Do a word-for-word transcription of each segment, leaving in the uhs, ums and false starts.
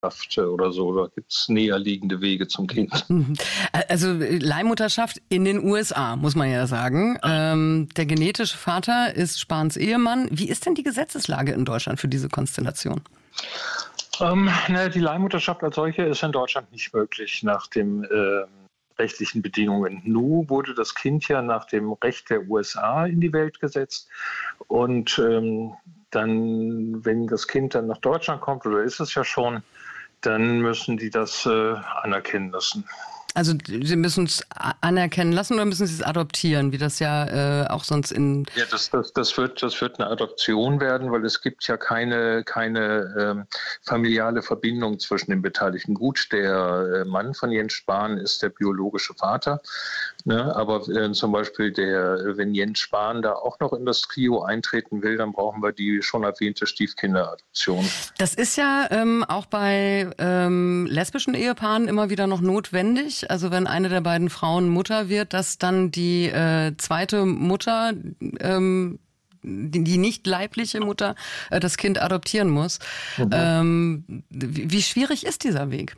oder so. Da gibt es näherliegende Wege zum Kind. Also Leihmutterschaft in den U S A, muss man ja sagen. Ähm, der genetische Vater ist Spahns Ehemann. Wie ist denn die Gesetzeslage in Deutschland für diese Konstellation? Ähm, ne, die Leihmutterschaft als solche ist in Deutschland nicht möglich nach den äh, rechtlichen Bedingungen. Nun wurde das Kind ja nach dem Recht der U S A in die Welt gesetzt. Und ähm, dann, wenn das Kind dann nach Deutschland kommt, oder ist es ja schon, dann müssen die das äh, anerkennen lassen. Also sie müssen es anerkennen lassen oder müssen sie es adoptieren, wie das ja äh, auch sonst in... Ja, das, das, das, wird, das wird eine Adoption werden, weil es gibt ja keine, keine ähm, familiale Verbindung zwischen den Beteiligten. Gut, der äh, Mann von Jens Spahn ist der biologische Vater, ne? Aber äh, zum Beispiel, der, wenn Jens Spahn da auch noch in das Trio eintreten will, dann brauchen wir die schon erwähnte Stiefkinderadoption. Das ist ja ähm, auch bei ähm, lesbischen Ehepaaren immer wieder noch notwendig. Also wenn eine der beiden Frauen Mutter wird, dass dann die äh, zweite Mutter, ähm, die, die nicht leibliche Mutter, äh, das Kind adoptieren muss. Mhm. Ähm, wie, wie schwierig ist dieser Weg?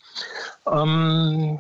Ähm,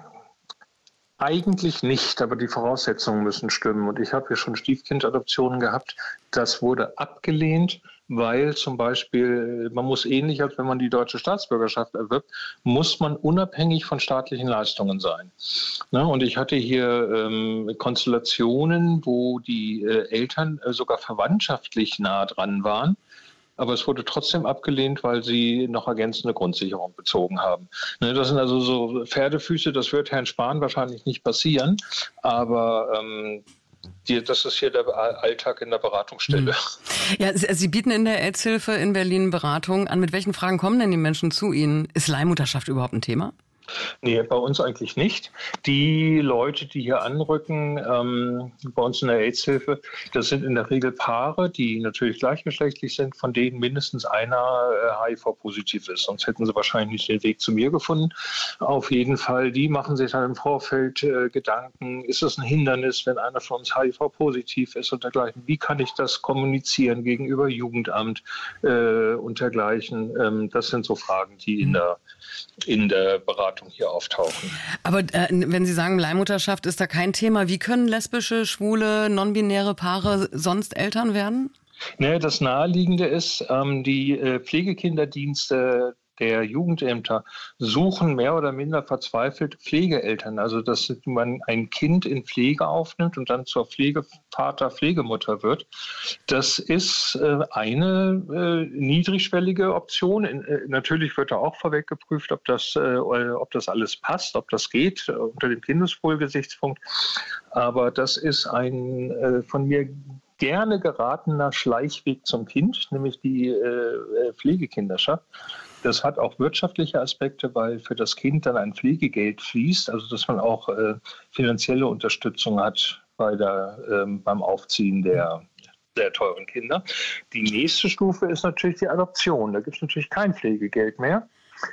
eigentlich nicht, aber die Voraussetzungen müssen stimmen. Und ich habe ja schon Stiefkindadoptionen gehabt. Das wurde abgelehnt, weil zum Beispiel, man muss ähnlich, als wenn man die deutsche Staatsbürgerschaft erwirbt, muss man unabhängig von staatlichen Leistungen sein. Ne? Und ich hatte hier ähm, Konstellationen, wo die äh, Eltern äh, sogar verwandtschaftlich nah dran waren. Aber es wurde trotzdem abgelehnt, weil sie noch ergänzende Grundsicherung bezogen haben. Ne, das sind also so Pferdefüße, das wird Herrn Spahn wahrscheinlich nicht passieren. Aber ähm, die, das ist hier der Alltag in der Beratungsstelle. Ja, Sie bieten in der AIDS-Hilfe in Berlin Beratung an. Mit welchen Fragen kommen denn die Menschen zu Ihnen? Ist Leihmutterschaft überhaupt ein Thema? Nee, bei uns eigentlich nicht. Die Leute, die hier anrücken, ähm, bei uns in der AIDS-Hilfe, das sind in der Regel Paare, die natürlich gleichgeschlechtlich sind, von denen mindestens einer äh, H I V-positiv ist. Sonst hätten sie wahrscheinlich nicht den Weg zu mir gefunden. Auf jeden Fall, die machen sich dann im Vorfeld äh, Gedanken, ist es ein Hindernis, wenn einer von uns H I V-positiv ist und dergleichen? Wie kann ich das kommunizieren gegenüber Jugendamt äh, und dergleichen? Ähm, das sind so Fragen, die in der, in der Beratung hier auftauchen. Aber äh, wenn Sie sagen, Leihmutterschaft ist da kein Thema, wie können lesbische, schwule, non-binäre Paare sonst Eltern werden? Ne, das Naheliegende ist, ähm, die äh, Pflegekinderdienste der Jugendämter suchen mehr oder minder verzweifelt Pflegeeltern. Also, dass man ein Kind in Pflege aufnimmt und dann zur Pflegevater, Pflegemutter wird. Das ist äh, eine äh, niedrigschwellige Option. Äh, natürlich wird da auch vorweg geprüft, ob das, äh, ob das alles passt, ob das geht, äh, unter dem Kindeswohlgesichtspunkt. Aber das ist ein äh, von mir gerne geratener Schleichweg zum Kind, nämlich die äh, Pflegekinderschaft. Das hat auch wirtschaftliche Aspekte, weil für das Kind dann ein Pflegegeld fließt, also dass man auch äh, finanzielle Unterstützung hat bei der, ähm, beim Aufziehen der, der teuren Kinder. Die nächste Stufe ist natürlich die Adoption. Da gibt es natürlich kein Pflegegeld mehr.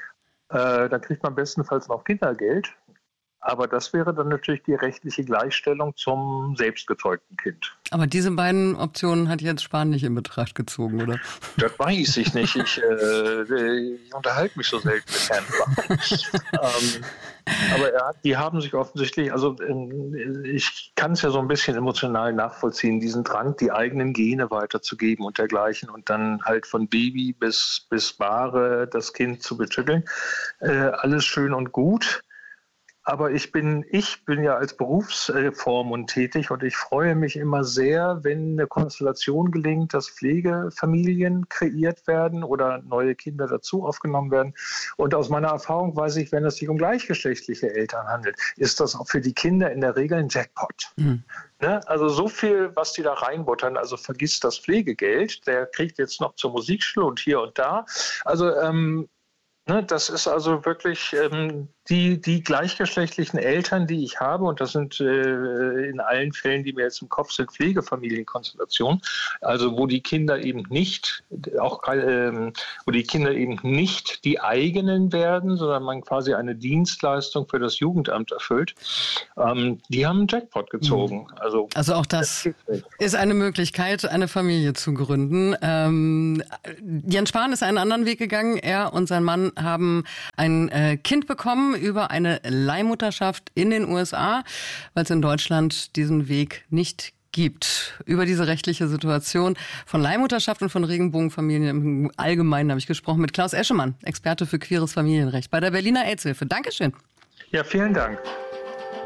Äh, da kriegt man bestenfalls noch Kindergeld. Aber das wäre dann natürlich die rechtliche Gleichstellung zum selbstgezeugten Kind. Aber diese beiden Optionen hat Jens Spahn nicht in Betracht gezogen, oder? Das weiß ich nicht. Ich, äh, ich unterhalte mich so selten mit Herrn Spahn. ähm, aber er, die haben sich offensichtlich, also äh, ich kann es ja so ein bisschen emotional nachvollziehen, diesen Drang, die eigenen Gene weiterzugeben und dergleichen und dann halt von Baby bis, bis Bahre das Kind zu betütteln. Äh, alles schön und gut. Aber ich bin, ich bin ja als Berufsvormund tätig und ich freue mich immer sehr, wenn eine Konstellation gelingt, dass Pflegefamilien kreiert werden oder neue Kinder dazu aufgenommen werden. Und aus meiner Erfahrung weiß ich, wenn es sich um gleichgeschlechtliche Eltern handelt, ist das auch für die Kinder in der Regel ein Jackpot. Mhm. Ne? Also so viel, was die da reinbuttern, also vergiss das Pflegegeld, der kriegt jetzt noch zur Musikschule und hier und da. Also ähm, ne, das ist also wirklich ähm, die, die gleichgeschlechtlichen Eltern, die ich habe, und das sind äh, in allen Fällen, die mir jetzt im Kopf sind, Pflegefamilienkonstellationen, also wo die Kinder eben nicht, auch ähm, wo die Kinder eben nicht die eigenen werden, sondern man quasi eine Dienstleistung für das Jugendamt erfüllt, ähm, die haben einen Jackpot gezogen. Mhm. Also, also auch das, das ist eine Möglichkeit, eine Familie zu gründen. Ähm, Jens Spahn ist einen anderen Weg gegangen. Er und sein Mann haben ein äh, Kind bekommen über eine Leihmutterschaft in den U S A, weil es in Deutschland diesen Weg nicht gibt. Über diese rechtliche Situation von Leihmutterschaft und von Regenbogenfamilien im Allgemeinen habe ich gesprochen mit Klaus Eschemann, Experte für queeres Familienrecht bei der Berliner AIDS-Hilfe. Dankeschön. Ja, vielen Dank.